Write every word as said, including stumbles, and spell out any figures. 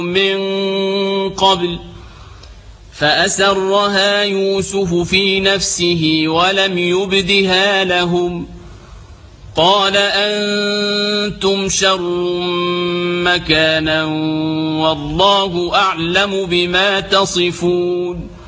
من قبل فأسرها يوسف في نفسه ولم يبدها لهم قال أنتم شر مكانا والله أعلم بما تصفون